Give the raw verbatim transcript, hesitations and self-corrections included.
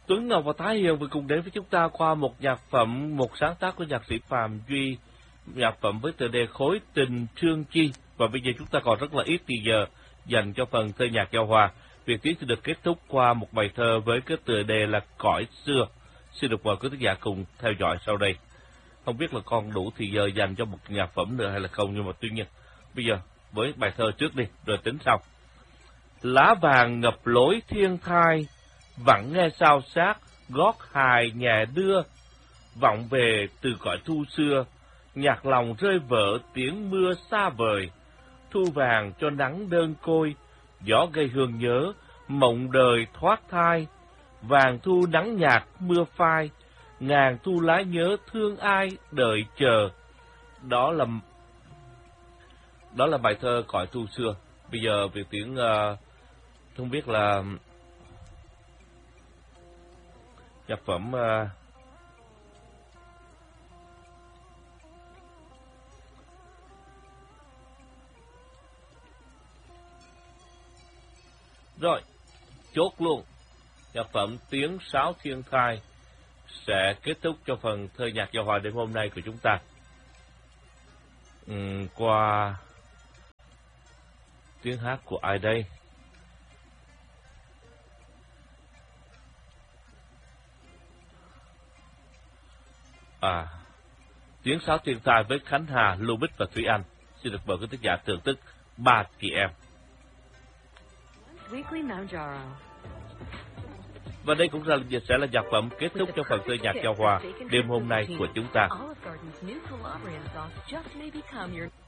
Tuấn Ngọc và Thái Hiền vừa cùng đến với chúng ta qua một nhạc phẩm, một sáng tác của nhạc sĩ Phạm Duy, nhạc phẩm với tựa đề Khối Tình Trương Chi. Và bây giờ chúng ta còn rất là ít thì giờ dành cho phần thơ nhạc giao hòa. Việc tiếng sẽ được kết thúc qua một bài thơ với cái tựa đề là Cõi Xưa. Xin được mời quý khán giả cùng theo dõi sau đây. Không biết là còn đủ thì giờ dành cho một nhạc phẩm nữa hay là không, nhưng mà tuy nhiên bây giờ với bài thơ trước đi rồi tính sau. Lá vàng ngập lối thiên thai, vẳng nghe sao sát gót hài nhẹ đưa, vọng về từ cõi thu xưa, nhạc lòng rơi vỡ tiếng mưa xa vời. Thu vàng cho nắng đơn côi, gió gây hương nhớ, mộng đời thoát thai. Vàng thu nắng nhạt mưa phai, ngàn thu lá nhớ thương ai đợi chờ. Đó là đó là bài thơ Cõi Thu Xưa. Bây giờ việc tiếng uh, không biết là nhạc phẩm uh, rồi chốt luôn. Nhạc phẩm Tiếng Sáo Thiên Thai sẽ kết thúc cho phần thơ nhạc giao hòa đêm hôm nay của chúng ta. Uhm, qua tiếng hát của ai đây? À, Tiếng Sáo Thiên Thai với Khánh Hà, Lưu Bích và Thúy Anh. Xin được mời quý tác giả thưởng thức Ba Chị Em. Và đây cũng là sẽ là nhạc phẩm kết thúc cho phần thơ nhạc giao hòa đêm hôm nay của chúng ta.